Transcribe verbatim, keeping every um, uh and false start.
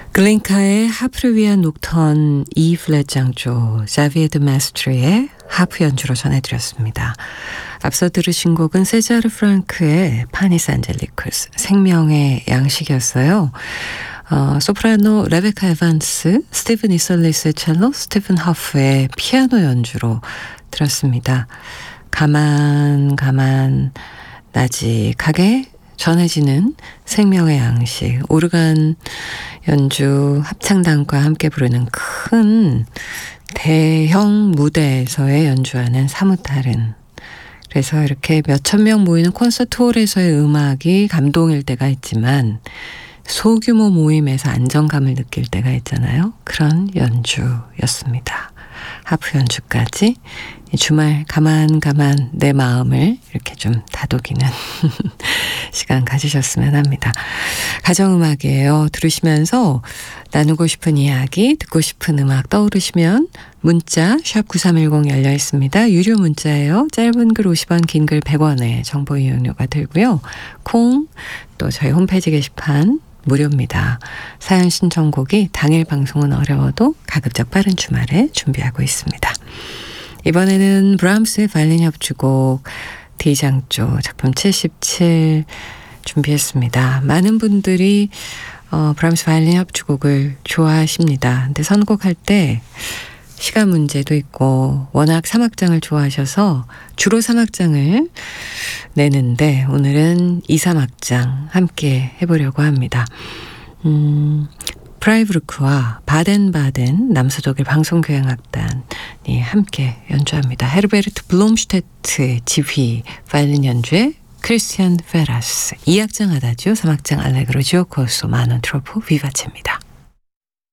글린카의 하프를 위한 녹턴 E 플랫 장조, 자비에 드 마스트리의 하프 연주로 전해드렸습니다. 앞서 들으신 곡은 세자르 프랑크의 파니스 안젤리쿠스, 생명의 양식이었어요. 어, 소프라노 레베카 에반스, 스티븐 이설리스의 첼로, 스티븐 허프의 피아노 연주로 들었습니다. 가만 가만 나직하게 전해지는 생명의 양식, 오르간 연주 합창단과 함께 부르는 큰 대형 무대에서의 연주하는 사뭇 다른, 그래서 이렇게 몇천 명 모이는 콘서트홀에서의 음악이 감동일 때가 있지만 소규모 모임에서 안정감을 느낄 때가 있잖아요. 그런 연주였습니다. 하프 연주까지 주말 가만 가만 내 마음을 이렇게 좀 다독이는 시간 가지셨으면 합니다. 가정음악이에요. 들으시면서 나누고 싶은 이야기, 듣고 싶은 음악 떠오르시면 문자 샵 구삼일공 열려 있습니다. 유료 문자예요. 짧은 글 오십 원, 긴 글 백 원에 정보 이용료가 들고요. 콩, 또 저희 홈페이지 게시판 무료입니다. 사연 신청곡이 당일 방송은 어려워도 가급적 빠른 주말에 준비하고 있습니다. 이번에는 브람스의 바이올린 협주곡 D장조 작품 칠십칠 준비했습니다. 많은 분들이 어, 브람스 바이올린 협주곡을 좋아하십니다. 근데 선곡할 때 시간 문제도 있고 워낙 삼악장을 좋아하셔서 주로 삼악장을 내는데 오늘은 이삼악장 함께 해보려고 합니다. 음, 프라이부르크와 바덴바덴 남서독일 방송교향악단이 함께 연주합니다. 헤르베르트 블롬슈테트의 지휘 바이올린 연주에 크리스티안 페라스, 이악장 아다지오, 삼악장 알레그로 지오코소 마논 트로포 비바체입니다.